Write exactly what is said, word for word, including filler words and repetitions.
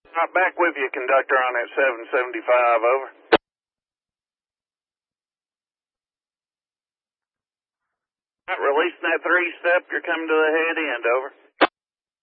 Right back with you, conductor, on that seven seventy-five, over. Right, releasing that three-step, you're coming to the head end, over.